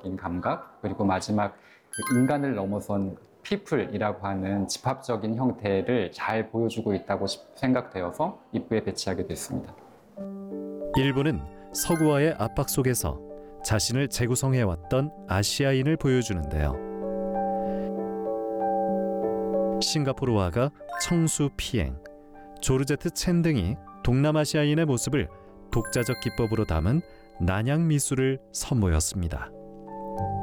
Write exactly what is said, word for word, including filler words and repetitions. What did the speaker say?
문화적인 감각, 그리고 마지막 그 인간을 넘어선 피플이라고 하는 집합적인 형태를 잘 보여주고 있다고 생각되어서 입구에 배치하게 됐습니다. 일부는 서구화의 압박 속에서 자신을 재구성해왔던 아시아인을 보여주는데요. 싱가포르화가 청수 피행, 조르제트 첸 등이 동남아시아인의 모습을 독자적 기법으로 담은 난양 미술을 선보였습니다.